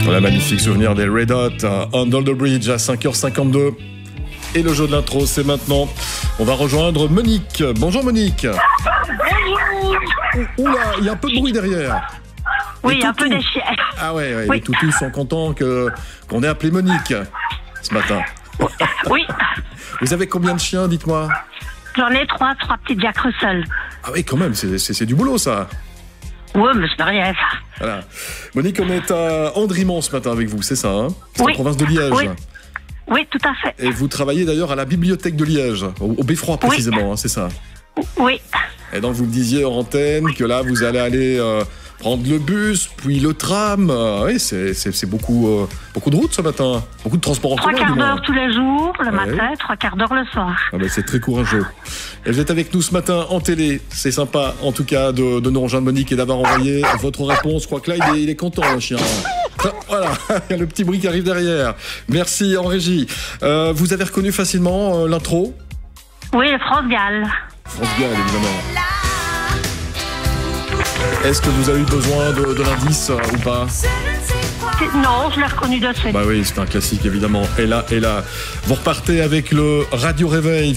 Voilà, magnifique souvenir des Red Hot, Under the Bridge à 5h52. Et le jeu de l'intro, c'est maintenant. On va rejoindre Monique. Bonjour Monique. Bonjour. Oula, il y a un peu de bruit derrière. Oui, un peu des chiens. Ah ouais, Oui. Les toutous sont contents qu'on ait appelé Monique ce matin. Oui, Vous avez combien de chiens, dites-moi? j'en ai trois petits Jack Russell. Ah oui, quand même, c'est du boulot ça. Ouais, mais c'est rien, ça. Voilà. Monique, on est à Andrimont ce matin avec vous, c'est ça, hein? C'est Oui. en province de Liège. Oui. Oui, tout à fait. Et vous travaillez d'ailleurs à la bibliothèque de Liège, au Beffroi précisément, hein, c'est ça. Oui, Et donc vous me disiez en antenne que là vous allez aller prendre le bus, puis le tram. Oui, c'est beaucoup de route ce matin, beaucoup de transport en 3 commun. quarts du moins. d'heure tous les jours, le Ouais. matin, 3 quarts d'heure le soir. Ah ben, c'est très courageux. Et vous êtes avec nous ce matin en télé. C'est sympa en tout cas de nous rejoindre Monique et d'avoir envoyé votre réponse. Je crois que là il est content le chien. Ah, voilà, il y a le petit bruit qui arrive derrière. Merci en régie. Vous avez reconnu facilement l'intro? Oui, France Gall. France Gall, évidemment. Est-ce que vous avez eu besoin de l'indice ou pas? Non, je l'ai reconnu de suite. Bah oui, c'est un classique évidemment. Et là, vous repartez avec le Radio Réveil.